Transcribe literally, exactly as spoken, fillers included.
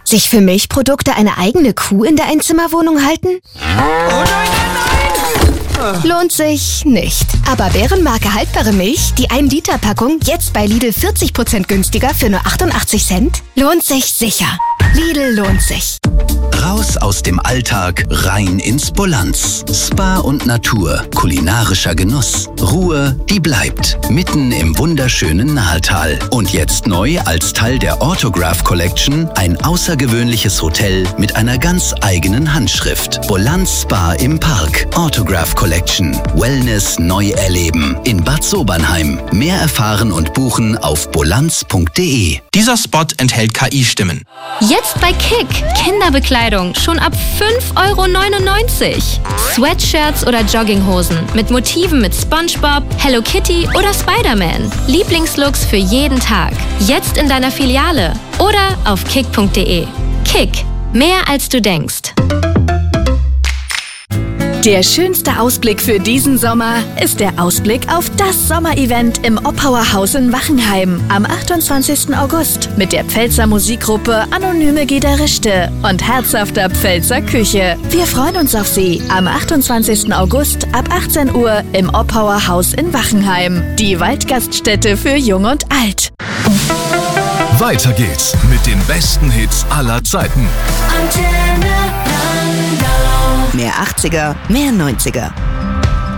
Sich für Milchprodukte eine eigene Kuh in der Einzimmerwohnung halten? Oh nein, nein, nein! Lohnt sich nicht. Aber Bärenmarke haltbare Milch, die ein Liter Packung, jetzt bei Lidl vierzig Prozent günstiger für nur achtundachtzig Cent? Lohnt sich sicher. Lidl lohnt sich. Raus aus dem Alltag, rein ins Bolanz. Spa und Natur, kulinarischer Genuss. Ruhe, die bleibt. Mitten im wunderschönen Nahetal. Und jetzt neu als Teil der Autograph Collection ein außergewöhnliches Hotel mit einer ganz eigenen Handschrift. Bolanz Spa im Park. Autograph Collection. Wellness neu erleben. In Bad Sobernheim. Mehr erfahren und buchen auf bolanz punkt de. Dieser Spot enthält K I-Stimmen. Jetzt bei Kick. Kinderbekleidung schon ab fünf Euro neunundneunzig. Sweatshirts oder Jogginghosen mit Motiven mit SpongeBob, Hello Kitty oder Spider-Man. Lieblingslooks für jeden Tag. Jetzt in deiner Filiale oder auf kick punkt de. Kick. Mehr als du denkst. Der schönste Ausblick für diesen Sommer ist der Ausblick auf das Sommerevent im Oppauer Haus in Wachenheim am achtundzwanzigsten August mit der Pfälzer Musikgruppe Anonyme Gitarriste und herzhafter Pfälzer Küche. Wir freuen uns auf Sie am achtundzwanzigsten August ab achtzehn Uhr im Oppauer Haus in Wachenheim, die Waldgaststätte für Jung und Alt. Weiter geht's mit den besten Hits aller Zeiten. Mehr achtziger, mehr neunziger.